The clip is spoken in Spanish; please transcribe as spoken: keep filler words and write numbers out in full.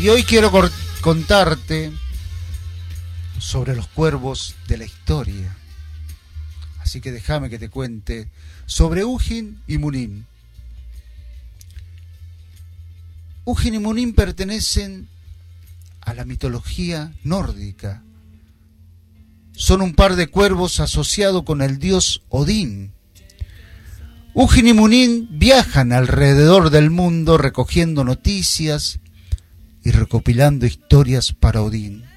Y hoy quiero contarte sobre los cuervos de la historia. Así que déjame que te cuente sobre Hugin y Munin. Hugin y Munin pertenecen a la mitología nórdica. Son un par de cuervos asociados con el dios Odín. Hugin y Munin viajan alrededor del mundo recogiendo noticias y recopilando historias para Odín.